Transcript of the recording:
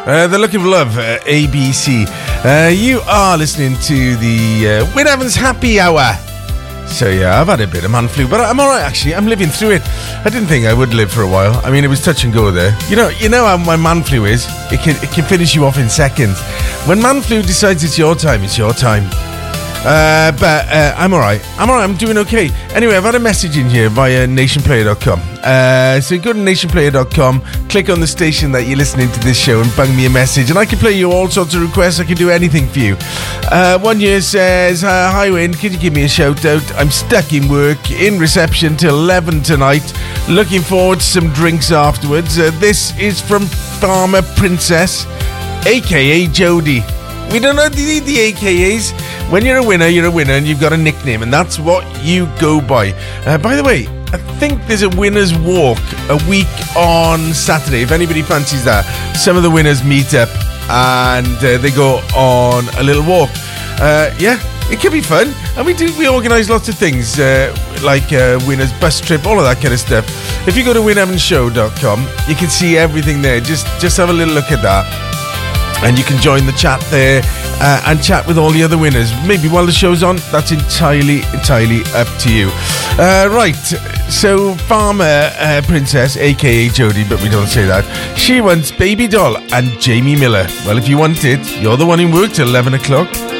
They're Looking for Love, ABC. You are listening to the Wyn Evans Happy Hour. So yeah, I've had a bit of man flu, but I'm alright actually. I'm living through it. I didn't think I would live for a while. I mean, it was touch and go there. You know how my man flu is? It can finish you off in seconds. When man flu decides it's your time, it's your time. But I'm alright. I'm doing okay. Anyway, I've had a message in here via nationplayer.com. So go to nationplayer.com, click on the station that you're listening to this show and bung me a message, and I can play you all sorts of requests. I can do anything for you. One year says, hi Wyn, could you give me a shout out? I'm stuck in work, in reception till 11 tonight. Looking forward to some drinks afterwards. This is from Farmer Princess, aka Jody. We don't know the AKAs. When you're a winner, and you've got a nickname, and that's what you go by. By the way, I think there's a winner's walk a week on Saturday. If anybody fancies that, some of the winners meet up and they go on a little walk. Yeah, it can be fun. And we organise lots of things like winners bus trip, all of that kind of stuff. If you go to wynevanshow.com, you can see everything there. Just have a little look at that. And you can join the chat there and chat with all the other winners. Maybe while the show's on, that's entirely up to you. Right, so Farmer Princess, a.k.a. Jodie, but we don't say that. She wants Baby Doll and Jamie Miller. Well, if you want it, you're the one in work till 11 o'clock.